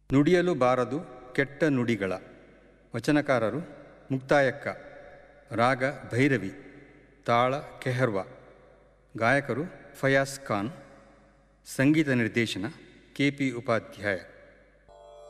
ನುಡಿಯಲು ಬಾರದು ಕೆಟ್ಟ ನುಡಿಗಳ. ವಚನಕಾರರು ಮುಕ್ತಾಯಕ್ಕ. ರಾಗ ಭೈರವಿ. ತಾಳ ಕೆಹರ್ವಾ. ಗಾಯಕರು ಫಯಾಜ್ ಖಾನ್. ಸಂಗೀತ ನಿರ್ದೇಶನ ಕೆ.ಪಿ. ಉಪಾಧ್ಯಾಯ.